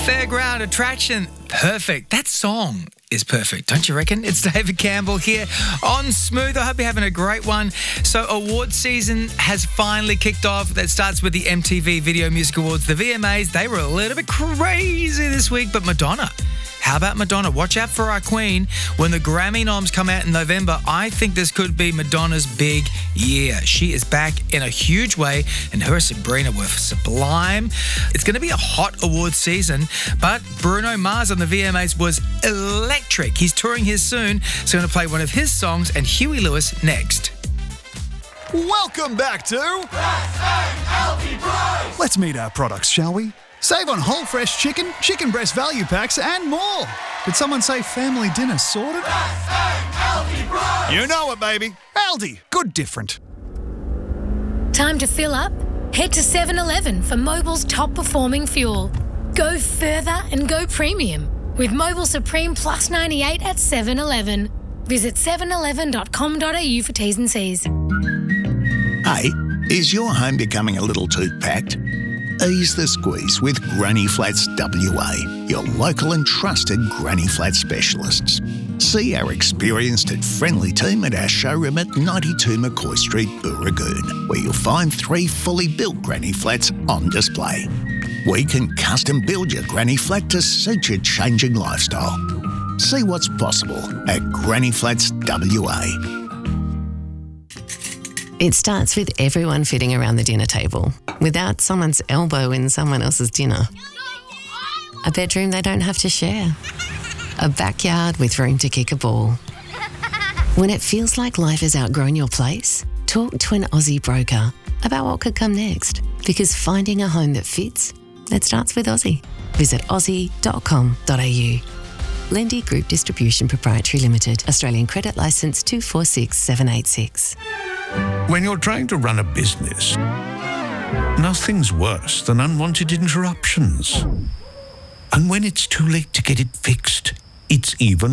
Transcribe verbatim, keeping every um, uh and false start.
Fairground attraction, perfect. That song is perfect, don't you reckon? It's David Campbell here on Smooth. I hope you're having a great one. So award season has finally kicked off. That starts with the M T V Video Music Awards. The V M As, they were a little bit crazy this week, but Madonna, how about Madonna? Watch out for our queen. When the Grammy noms come out in November, I think this could be Madonna's big year. She is back in a huge way, and her and Sabrina were sublime. It's going to be a hot award season, but Bruno Mars on the V M As was electric. He's touring here soon, so I'm going to play one of his songs and Huey Lewis next. Welcome back to Let's meet our products, shall we? Save on whole fresh chicken, chicken breast value packs, and more. Did someone say family dinner sorted? You know it, baby. Aldi. Good different. Time to fill up? Head to seven eleven for Mobil's top performing fuel. Go further and go premium with Mobil Supreme Plus ninety-eight at seven eleven. Visit seven eleven dot com dot a u for T's and C's. Hey, is your home becoming a little too packed? Ease the squeeze with Granny Flats W A, your local and trusted Granny Flat specialists. See our experienced and friendly team at our showroom at ninety-two McCoy Street, Booragoon, where you'll find three fully built Granny Flats on display. We can custom build your Granny Flat to suit your changing lifestyle. See what's possible at Granny Flats W A. It starts with everyone fitting around the dinner table, without someone's elbow in someone else's dinner. A bedroom they don't have to share. A backyard with room to kick a ball. When it feels like life has outgrown your place, talk to an Aussie broker about what could come next. Because finding a home that fits, it starts with Aussie. Visit aussie dot com dot a u. Lendy Group Distribution Proprietary Limited. Australian Credit Licence two four six seven eight six. When you're trying to run a business, nothing's worse than unwanted interruptions. And when it's too late to get it fixed, it's even